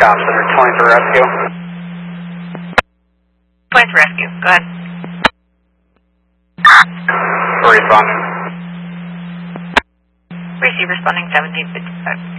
Cops, under 20 for rescue. 20 for rescue, go ahead. Responding. Receive responding 1755.